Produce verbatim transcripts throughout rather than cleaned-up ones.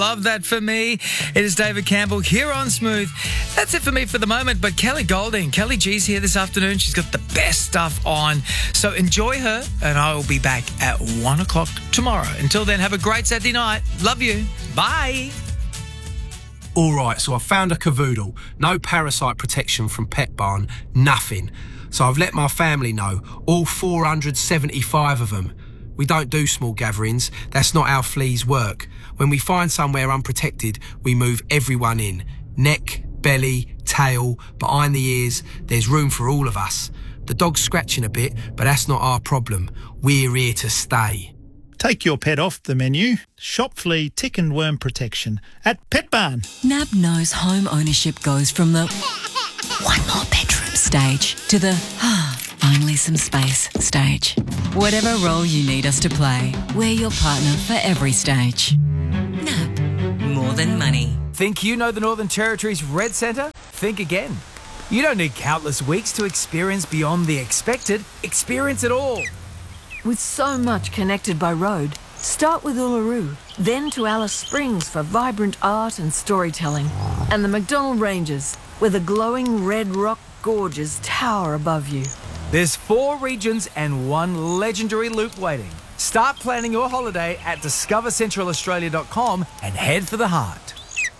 Love that for me. It is David Campbell here on Smooth. That's it for me for the moment, but Kelly Golding, Kelly G's here this afternoon. She's got the best stuff on. So enjoy her, and I will be back at one o'clock tomorrow. Until then, have a great Saturday night. Love you. Bye. All right, so I found a cavoodle. No parasite protection from Pet Barn, nothing. So I've let my family know, all four hundred seventy-five of them. We don't do small gatherings. That's not how fleas work. When we find somewhere unprotected, we move everyone in. Neck, belly, tail, behind the ears. There's room for all of us. The dog's scratching a bit, but that's not our problem. We're here to stay. Take your pet off the menu. Shop flea, tick and worm protection at Pet Barn. N A B knows home ownership goes from the one more bedroom stage to the ah, only some space stage. Whatever role you need us to play, we're your partner for every stage. N A B, more than money. Think you know the Northern Territory's Red Centre? Think again. You don't need countless weeks to experience beyond the expected. Experience it all. With so much connected by road, start with Uluru, then to Alice Springs for vibrant art and storytelling, and the McDonnell Ranges, where the glowing red rock gorges tower above you. There's four regions and one legendary loop waiting. Start planning your holiday at discover central australia dot com and head for the heart.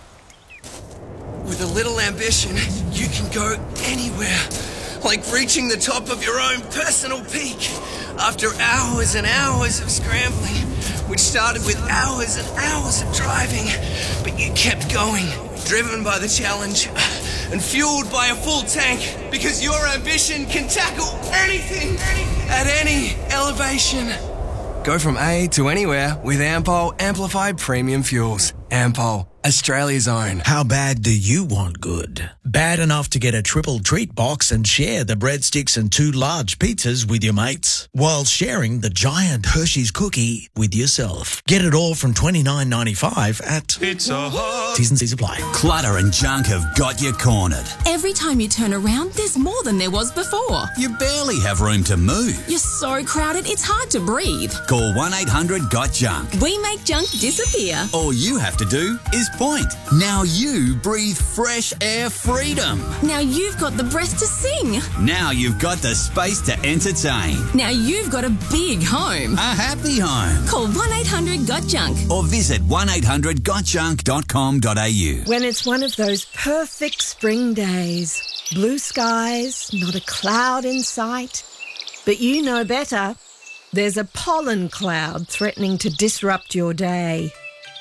With a little ambition, you can go anywhere. Like reaching the top of your own personal peak. After hours and hours of scrambling, which started with hours and hours of driving, but you kept going, driven by the challenge and fueled by a full tank, because your ambition can tackle anything at any elevation. Go from A to anywhere with Ampol Amplified Premium Fuels. Ampol, Australia's own. How bad do you want good? Bad enough to get a triple treat box and share the breadsticks and two large pizzas with your mates, while sharing the giant Hershey's cookie with yourself. Get it all from twenty-nine ninety-five at Pizza Hut. T's and C's apply. Clutter and junk have got you cornered. Every time you turn around, there's more than there was before. You barely have room to move. You're so crowded, it's hard to breathe. Call one eight hundred got junk. We make junk disappear. All you have to do is point. Now you breathe fresh air freedom. Now you've got the breath to sing. Now you've got the space to entertain. Now you've got a big home. A happy home. Call one eight hundred got junk. Or visit one eight hundred got junk dot com dot a u. When it's one of those perfect spring days, blue skies, not a cloud in sight, but you know better, there's a pollen cloud threatening to disrupt your day.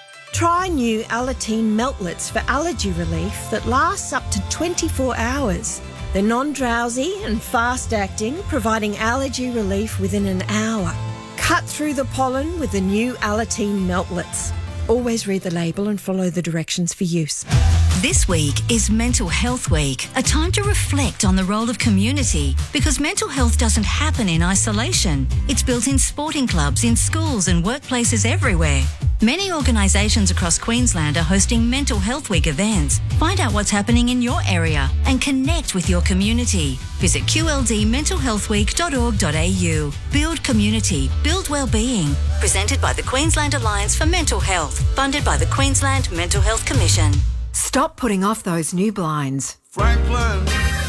Try new Alateen Meltlets for allergy relief that lasts up to twenty-four hours. They're non-drowsy and fast-acting, providing allergy relief within an hour. Cut through the pollen with the new Alateen Meltlets. Always read the label and follow the directions for use. This week is Mental Health Week, a time to reflect on the role of community, because mental health doesn't happen in isolation. It's built in sporting clubs, in schools and workplaces everywhere. Many organisations across Queensland are hosting Mental Health Week events. Find out what's happening in your area and connect with your community. Visit q l d mental health week dot org dot a u. Build community, build wellbeing. Presented by the Queensland Alliance for Mental Health, funded by the Queensland Mental Health Commission. Stop putting off those new blinds. Franklin,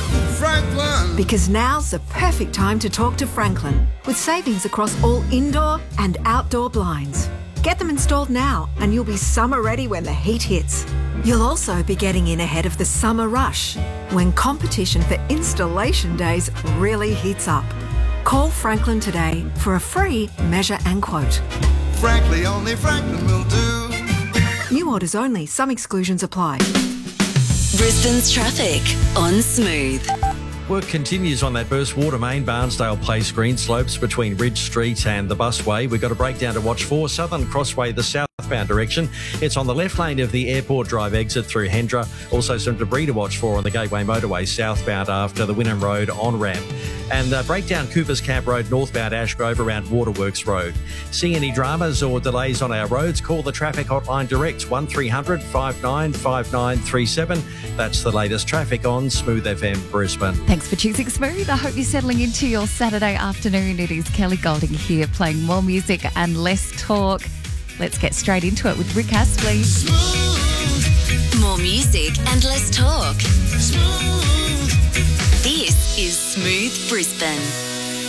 Franklin. Because now's the perfect time to talk to Franklin, with savings across all indoor and outdoor blinds. Get them installed now and you'll be summer ready when the heat hits. You'll also be getting in ahead of the summer rush, when competition for installation days really heats up. Call Franklin today for a free measure and quote. Frankly, only Franklin will do. New orders only. Some exclusions apply. Brisbane's traffic on Smooth. Work continues on that burst water main, Barnsdale Place, Green Slopes between Ridge Street and the busway. We've got a breakdown to watch for. Southern Crossway, the southbound direction. It's on the left lane of the Airport Drive exit through Hendra. Also some debris to watch for on the Gateway Motorway southbound after the Wynnum Road on-ramp. And uh, breakdown Coopers Camp Road northbound Ashgrove around Waterworks Road. See any dramas or delays on our roads? Call the traffic hotline direct, one three hundred five nine five nine three seven. That's the latest traffic on Smooth F M Brisbane. Thanks for choosing Smooth. I hope you're settling into your Saturday afternoon. It is Kelly Golding here, playing more music and less talk. Let's get straight into it with Rick Astley. More music and less talk. This is Smooth Brisbane.